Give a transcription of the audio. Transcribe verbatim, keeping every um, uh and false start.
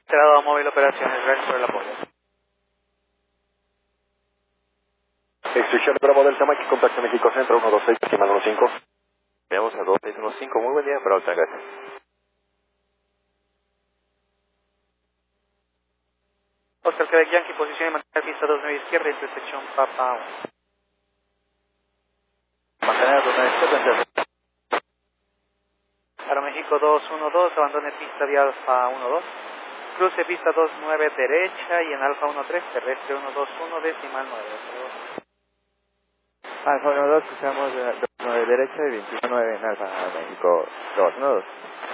Cerrado móvil operaciones, gracias por el apoyo. Excepción Bravo Delta Mike, contacto México Centro uno dos seis, estimado uno cinco. Veamos a dos seis uno cinco, muy buen día para Alta, gracias. Oscar Quebec Yankee, posición y mantener pista dos nueve izquierda, intersección Papa uno. Mantener dos nueve izquierda, Para México dos uno dos, abandone pista vía Alfa uno dos. Cruce pista dos nueve derecha y en Alfa uno tres, terrestre uno dos uno, decimal nueve. Alfa uno dos, usamos dos nueve derecha y veintiuno nueve en Alfa México dos uno dos.